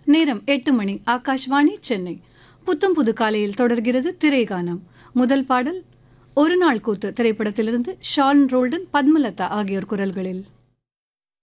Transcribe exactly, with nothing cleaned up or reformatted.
நேரம் எட்டு மணி. ஆகாஷ்வாணி சென்னை. புத்தும் புது காலையில் தொடர்கிறது திரைகானம். முதல் பாடல் ஒரு நாள் கூத்து திரைப்படத்திலிருந்து ஷான் ரோல்டன், பத்மலதா ஆகியோர் குரல்களில்.